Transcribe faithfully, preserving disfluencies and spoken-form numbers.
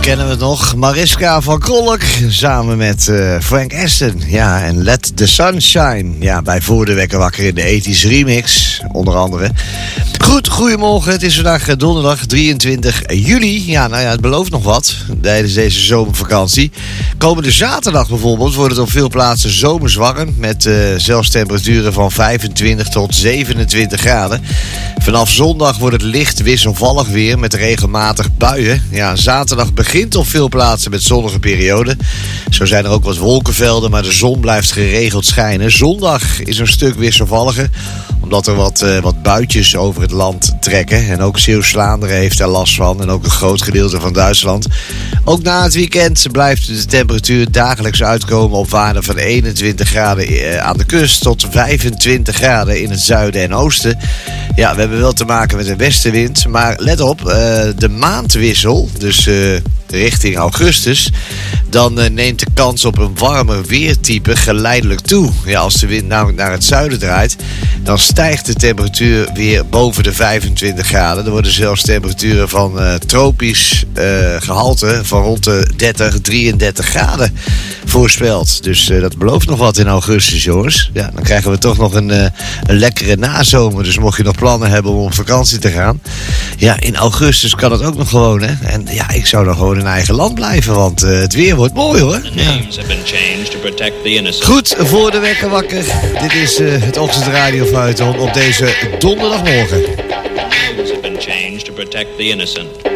kennen we het nog. Mariska van Kolk samen met uh, Frank Aston. Ja, en Let the Sun Shine. Ja, bij Voor de Wekker Wakker in de ethische remix, onder andere. Goed, goedemorgen. Het is vandaag donderdag drieëntwintig juli. Ja, nou ja, het belooft nog wat tijdens deze zomervakantie. Komende zaterdag bijvoorbeeld wordt het op veel plaatsen zomers warm. Met uh, zelfs temperaturen van vijfentwintig tot zevenentwintig graden. Vanaf zondag wordt het licht wisselvallig weer met regelmatig buien. Ja, zaterdag begint op veel plaatsen met zonnige perioden. Zo zijn er ook wat wolkenvelden, maar de zon blijft geregeld schijnen. Zondag is een stuk wisselvalliger, omdat er wat, uh, wat buitjes over het land trekken. En ook Zeeuws-Vlaanderen heeft daar last van. En ook een groot gedeelte van Duitsland. Ook na het weekend blijft de temperatuur dagelijks uitkomen op waarden van eenentwintig graden aan de kust tot vijfentwintig graden in het zuiden en oosten. Ja, we hebben wel te maken met een westenwind. Maar let op, uh, de maandwissel, dus uh, richting augustus, dan uh, neemt de kans op een warmer weertype geleidelijk toe. Ja, als de wind namelijk naar het zuiden draait, dan stijgt de temperatuur weer boven de vijfentwintig graden. Er worden zelfs temperaturen van uh, tropisch uh, gehalte van rond de dertig, drieëndertig graden voorspeld. Dus uh, dat belooft nog wat in augustus, jongens. Ja, dan krijgen we toch nog een, uh, een lekkere nazomer. Dus mocht je nog plannen hebben om op vakantie te gaan, ja, in augustus kan het ook nog gewoon, hè. En ja, ik zou dan gewoon in eigen land blijven, want uh, het weer wordt mooi, hoor. Ja. Goed, Voor de Wekker Wakker. Dit is uh, het ochtendradiofuiton op deze donderdagmorgen. Names have been changed to protect the innocent.